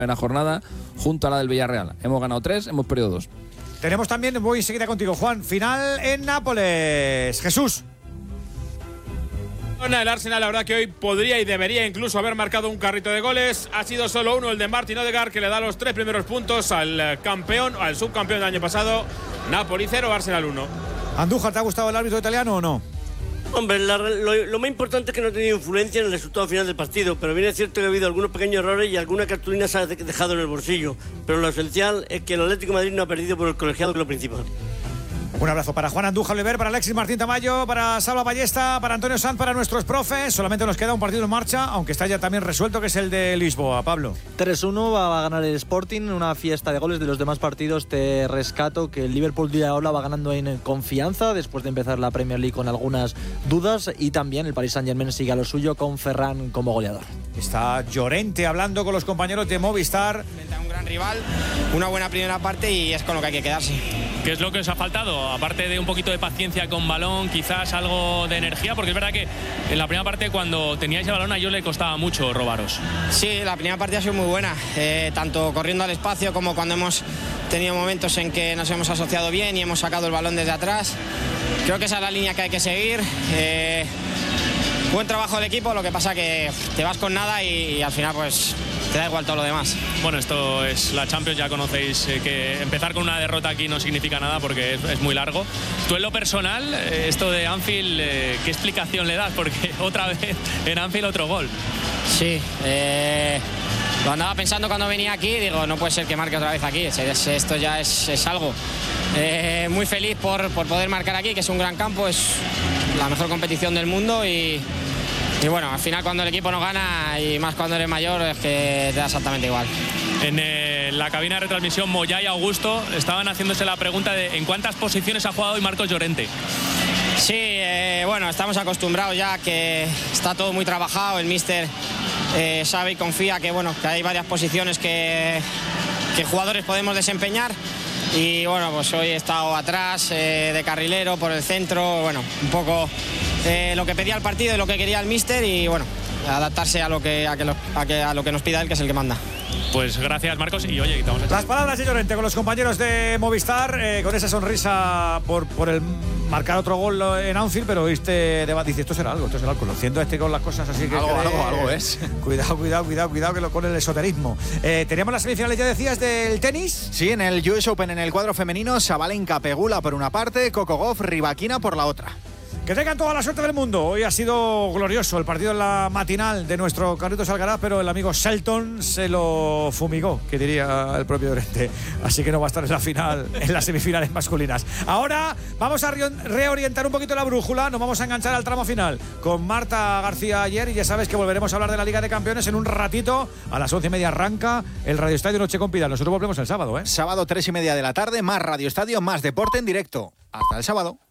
en la jornada junto a la del Villarreal. Hemos ganado 3, hemos perdido 2. Tenemos también, voy enseguida contigo, Juan, final en Nápoles. Jesús. El Arsenal, la verdad que hoy podría y debería incluso haber marcado un carrito de goles. Ha sido solo uno, el de Martin Odegaard, que le da los 3 primeros puntos al campeón, al subcampeón del año pasado. Napoli 0, Arsenal 1. Andújar, ¿te ha gustado el árbitro italiano o no? Hombre, lo más importante es que no ha tenido influencia en el resultado final del partido, pero bien es cierto que ha habido algunos pequeños errores y alguna cartulina se ha dejado en el bolsillo. Pero lo esencial es que el Atlético de Madrid no ha perdido por el colegiado, que es lo principal. Un abrazo para Juan Andújar Oliver, para Alexis Martín Tamayo, para Salva Ballesta, para Antonio Sanz, para nuestros profes. Solamente nos queda un partido en marcha, aunque está ya también resuelto, que es el de Lisboa. Pablo. 3-1 va a ganar el Sporting, una fiesta de goles. De los demás partidos te rescato que el Liverpool de ahora va ganando en confianza después de empezar la Premier League con algunas dudas, y también el Paris Saint-Germain sigue a lo suyo con Ferran como goleador. Está Llorente hablando con los compañeros de Movistar. Frente a un gran rival, una buena primera parte y es con lo que hay que quedarse. ¿Qué es lo que os ha faltado? Aparte de un poquito de paciencia con balón, quizás algo de energía, porque es verdad que en la primera parte cuando teníais el balón a ellos le costaba mucho robaros. Sí, la primera parte ha sido muy buena, tanto corriendo al espacio como cuando hemos tenido momentos en que nos hemos asociado bien y hemos sacado el balón desde atrás. Creo que esa es la línea que hay que seguir. Buen trabajo del equipo, lo que pasa que te vas con nada y al final pues te da igual todo lo demás. Bueno, esto es la Champions, ya conocéis que empezar con una derrota aquí no significa nada porque es muy largo. Tú en lo personal, esto de Anfield, ¿qué explicación le das? Porque otra vez en Anfield otro gol. Sí, lo andaba pensando cuando venía aquí, digo, no puede ser que marque otra vez aquí, esto ya es algo. Muy feliz por poder marcar aquí, que es un gran campo, es la mejor competición del mundo y bueno, al final cuando el equipo no gana y más cuando eres mayor es que te da exactamente igual. En la cabina de retransmisión, Moyá y Augusto estaban haciéndose la pregunta de en cuántas posiciones ha jugado hoy Marcos Llorente. Sí, bueno, estamos acostumbrados ya que está todo muy trabajado, el míster sabe y confía que, bueno, que hay varias posiciones que jugadores podemos desempeñar. Y bueno, pues hoy he estado atrás, de carrilero, por el centro, bueno, un poco lo que pedía el partido y lo que quería el míster y bueno, adaptarse a lo que nos pida él, que es el que manda. Pues gracias, Marcos, y oye, quitamos las palabras de Llorente con los compañeros de Movistar, con esa sonrisa por el marcar otro gol en Anfield, pero este debate dice, esto será algo, conociendo con las cosas así que... Algo es. Cuidado que con el esoterismo. Teníamos las semifinales, ya decías, del tenis. Sí, en el US Open, en el cuadro femenino, Sabalenka Pegula por una parte, Coco Gauff, Rybakina por la otra. Que tengan toda la suerte del mundo. Hoy ha sido glorioso el partido en la matinal de nuestro Carlitos Alcaraz, pero el amigo Shelton se lo fumigó, que diría el propio Llorente. Así que no va a estar en la final, en las semifinales masculinas. Ahora vamos a reorientar un poquito la brújula. Nos vamos a enganchar al tramo final con Marta García ayer y ya sabes que volveremos a hablar de la Liga de Campeones en un ratito. A las 11:30 arranca el Radio Estadio Noche con Pidal. Nosotros volvemos el sábado, Sábado 3:30 de la tarde, más Radio Estadio, más deporte en directo. Hasta el sábado.